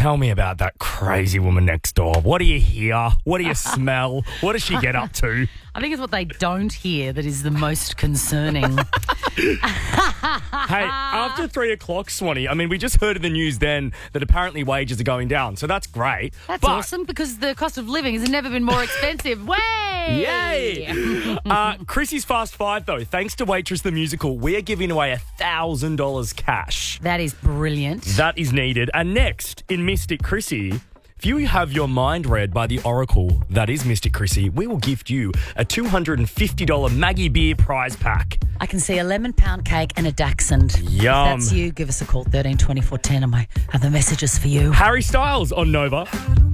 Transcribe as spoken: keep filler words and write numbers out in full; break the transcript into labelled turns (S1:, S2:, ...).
S1: Tell me about that crazy woman next door. What do you hear? What do you smell? What does she get up to?
S2: I think it's what they don't hear that is the most concerning.
S1: Hey, after three o'clock, Swanee, I mean, we just heard in the news then that apparently wages are going down. So that's great.
S2: That's
S1: but,
S2: awesome because the cost of living has never been more expensive. Way!
S1: Yay! uh, Chrissy's Fast Five, though, thanks to Waitress the Musical, we are giving away one thousand dollars cash.
S2: That is brilliant.
S1: That is needed. And next, in Mystic Chrissy, if you have your mind read by the oracle that is Mystic Chrissy, we will gift you a two hundred fifty dollars Maggie Beer prize pack.
S2: I can see a lemon pound cake and a dachshund.
S1: Yum.
S2: If that's you, give us a call, thirteen twenty-four ten, and I have the messages for you.
S1: Harry Styles on Nova.